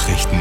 Nachrichten.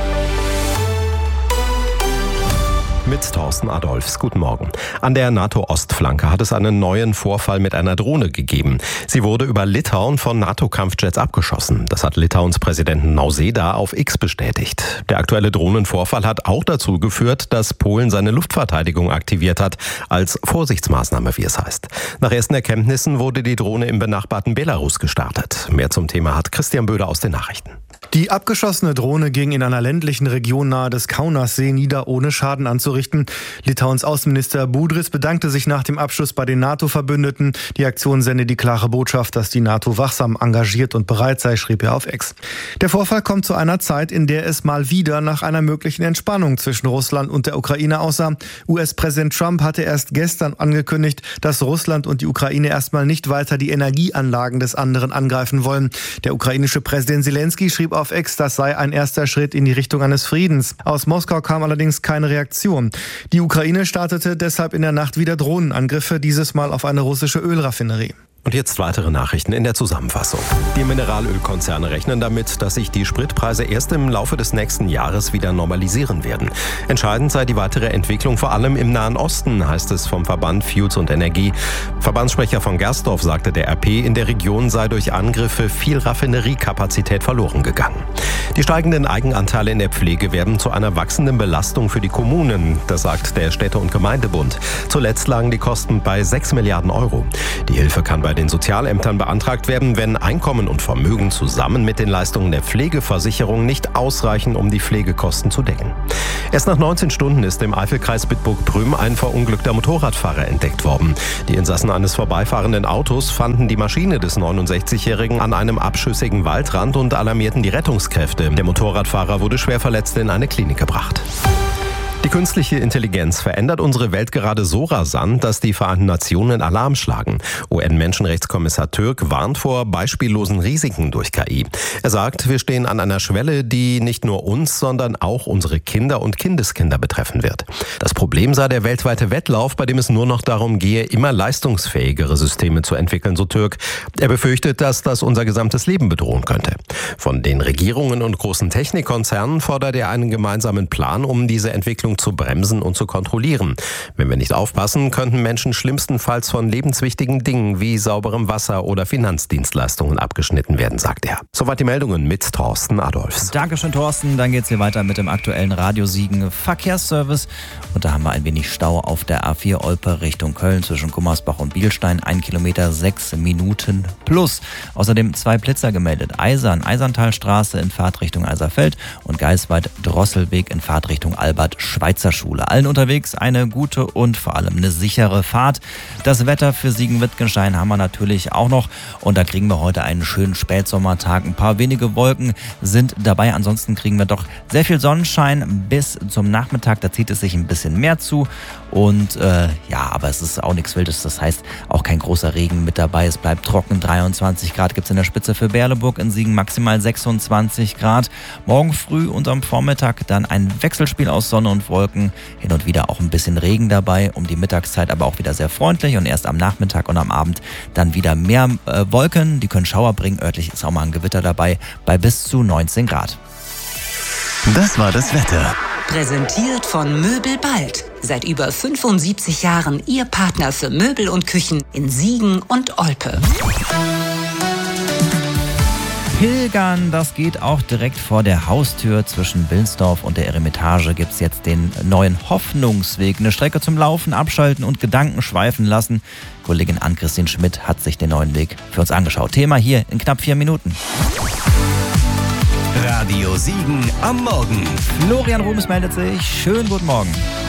Mit Thorsten Adolphs. Guten Morgen. An der NATO-Ostflanke hat es einen neuen Vorfall mit einer Drohne gegeben. Sie wurde über Litauen von NATO-Kampfjets abgeschossen. Das hat Litauens Präsidenten Nausėda auf X bestätigt. Der aktuelle Drohnenvorfall hat auch dazu geführt, dass Polen seine Luftverteidigung aktiviert hat, als Vorsichtsmaßnahme, wie es heißt. Nach ersten Erkenntnissen wurde die Drohne im benachbarten Belarus gestartet. Mehr zum Thema hat Christian Böder aus den Nachrichten. Die abgeschossene Drohne ging in einer ländlichen Region nahe des Kaunassee nieder, ohne Schaden anzurichten. Litauens Außenminister Budris bedankte sich nach dem Abschuss bei den NATO-Verbündeten. Die Aktion sende die klare Botschaft, dass die NATO wachsam, engagiert und bereit sei, schrieb er auf X. Der Vorfall kommt zu einer Zeit, in der es mal wieder nach einer möglichen Entspannung zwischen Russland und der Ukraine aussah. US-Präsident Trump hatte erst gestern angekündigt, dass Russland und die Ukraine erstmal nicht weiter die Energieanlagen des anderen angreifen wollen. Der ukrainische Präsident Zelensky schrieb auf X, das sei ein erster Schritt in die Richtung eines Friedens. Aus Moskau kam allerdings keine Reaktion. Die Ukraine startete deshalb in der Nacht wieder Drohnenangriffe, dieses Mal auf eine russische Ölraffinerie. Und jetzt weitere Nachrichten in der Zusammenfassung. Die Mineralölkonzerne rechnen damit, dass sich die Spritpreise erst im Laufe des nächsten Jahres wieder normalisieren werden. Entscheidend sei die weitere Entwicklung vor allem im Nahen Osten, heißt es vom Verband Fuels und Energie. Verbandssprecher von Gersdorf sagte der RP, in der Region sei durch Angriffe viel Raffineriekapazität verloren gegangen. Die steigenden Eigenanteile in der Pflege werden zu einer wachsenden Belastung für die Kommunen, das sagt der Städte- und Gemeindebund. Zuletzt lagen die Kosten bei 6 Milliarden Euro. Die Hilfe kann bei den Sozialämtern beantragt werden, wenn Einkommen und Vermögen zusammen mit den Leistungen der Pflegeversicherung nicht ausreichen, um die Pflegekosten zu decken. Erst nach 19 Stunden ist im Eifelkreis Bitburg-Prüm ein verunglückter Motorradfahrer entdeckt worden. Die Insassen eines vorbeifahrenden Autos fanden die Maschine des 69-Jährigen an einem abschüssigen Waldrand und alarmierten die Rettungskräfte. Der Motorradfahrer wurde schwer verletzt in eine Klinik gebracht. Die künstliche Intelligenz verändert unsere Welt gerade so rasant, dass die Vereinten Nationen Alarm schlagen. UN-Menschenrechtskommissar Türk warnt vor beispiellosen Risiken durch KI. Er sagt, wir stehen an einer Schwelle, die nicht nur uns, sondern auch unsere Kinder und Kindeskinder betreffen wird. Das Problem sei der weltweite Wettlauf, bei dem es nur noch darum gehe, immer leistungsfähigere Systeme zu entwickeln, so Türk. Er befürchtet, dass das unser gesamtes Leben bedrohen könnte. Von den Regierungen und großen Technikkonzernen fordert er einen gemeinsamen Plan, um diese Entwicklung zu bremsen und zu kontrollieren. Wenn wir nicht aufpassen, könnten Menschen schlimmstenfalls von lebenswichtigen Dingen wie sauberem Wasser oder Finanzdienstleistungen abgeschnitten werden, sagt er. Soweit die Meldungen mit Thorsten Adolphs. Dankeschön, Thorsten. Dann geht's hier weiter mit dem aktuellen Radio-Siegen Verkehrsservice. Und da haben wir ein wenig Stau auf der A4 Olpe Richtung Köln zwischen Gummersbach und Bielstein. 1 Kilometer, 6 Minuten plus. Außerdem 2 Blitzer gemeldet. Eiserntalstraße in Fahrtrichtung Eiserfeld und Geiswald-Drosselweg in Fahrtrichtung Albert-Schweitzer Schule. Allen unterwegs eine gute und vor allem eine sichere Fahrt. Das Wetter für Siegen-Wittgenstein haben wir natürlich auch noch. Und da kriegen wir heute einen schönen Spätsommertag. Ein paar wenige Wolken sind dabei. Ansonsten kriegen wir doch sehr viel Sonnenschein bis zum Nachmittag. Da zieht es sich ein bisschen mehr zu. Und aber es ist auch nichts Wildes. Das heißt, auch kein großer Regen mit dabei. Es bleibt trocken. 23 Grad gibt es in der Spitze für Berleburg. In Siegen maximal 26 Grad. Morgen früh und am Vormittag dann ein Wechselspiel aus Sonne und Wolken. Hin und wieder auch ein bisschen Regen dabei. Um die Mittagszeit aber auch wieder sehr freundlich. Und erst am Nachmittag und am Abend dann wieder mehr Wolken. Die können Schauer bringen. Örtlich ist auch mal ein Gewitter dabei. Bei bis zu 19 Grad. Das war das Wetter. Präsentiert von Möbel Bald. Seit über 75 Jahren Ihr Partner für Möbel und Küchen in Siegen und Olpe. Pilgern, das geht auch direkt vor der Haustür. Zwischen Wilnsdorf und der Eremitage gibt es jetzt den neuen Hoffnungsweg. Eine Strecke zum Laufen, Abschalten und Gedanken schweifen lassen. Kollegin Ann-Christine Schmidt hat sich den neuen Weg für uns angeschaut. Thema hier in knapp 4 Minuten. Radio Siegen am Morgen. Florian Rubens meldet sich. Schönen guten Morgen.